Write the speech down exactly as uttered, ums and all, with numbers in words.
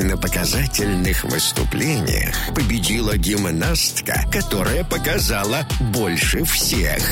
художественно показательных выступлениях победила гимнастка, которая показала больше всех.